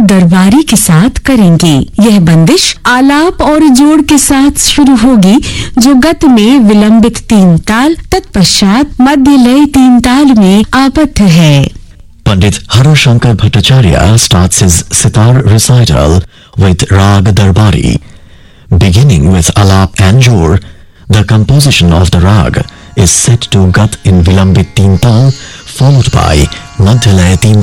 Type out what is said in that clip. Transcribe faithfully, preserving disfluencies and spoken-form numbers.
दरबारी के साथ करेंगे। यह बंदिश आलाप और जोड़ के साथ शुरू होगी, जो गत में विलंबित तीन ताल तत्पश्चात मध्य लय तीन ताल में आबद्ध है। Pandit Harashankar Bhattacharya starts his sitar recital with Rag Darbari. Beginning with Alap and Jor, the composition of the rag is set to Gat in Vilambit Teen Tal, followed by Madhyalaya Teen